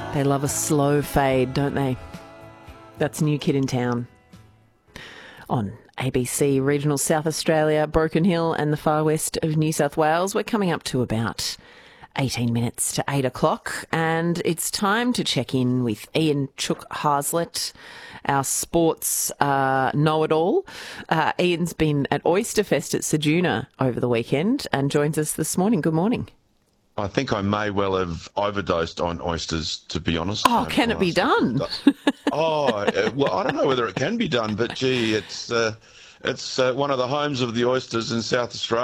They love a slow fade, don't they? That's New Kid in Town. On ABC Regional South Australia, Broken Hill and the far west of New South Wales, we're coming up to about 18 minutes to 8 o'clock, and it's time to check in with Ian Chook-Haslett, our sports know-it-all. Ian's been at Oysterfest at Ceduna over the weekend and joins us this morning. Good morning. I think I may well have overdosed on oysters, to be honest. Oh, can it be done? Well, I don't know whether it can be done, but gee, it's one of the homes of the oysters in South Australia.